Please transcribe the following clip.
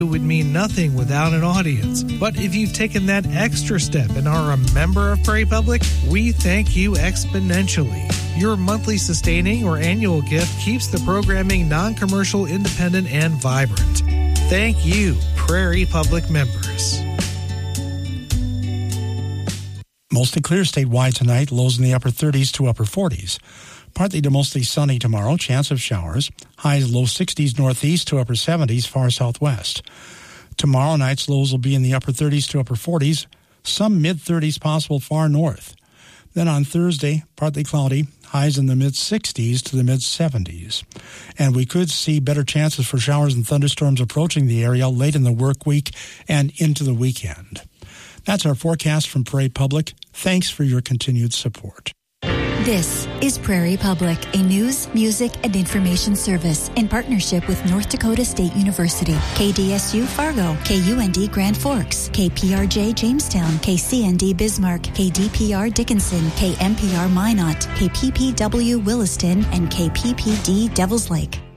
It would mean nothing without an audience. But if you've taken that extra step and are a member of Prairie Public, we thank you exponentially. Your monthly sustaining or annual gift keeps the programming non-commercial, independent, and vibrant. Thank you, Prairie Public members. Mostly clear statewide tonight, lows in the upper 30s to upper 40s. Partly to mostly sunny tomorrow, chance of showers. Highs low 60s northeast to upper 70s far southwest. Tomorrow night's lows will be in the upper 30s to upper 40s, some mid-30s possible far north. Then on Thursday, partly cloudy, highs in the mid-60s to the mid-70s. And we could see better chances for showers and thunderstorms approaching the area late in the work week and into the weekend. That's our forecast from Prairie Public. Thanks for your continued support. This is Prairie Public, a news, music, and information service in partnership with North Dakota State University, KDSU Fargo, KUND Grand Forks, KPRJ Jamestown, KCND Bismarck, KDPR Dickinson, KMPR Minot, KPPW Williston, and KPPD Devils Lake.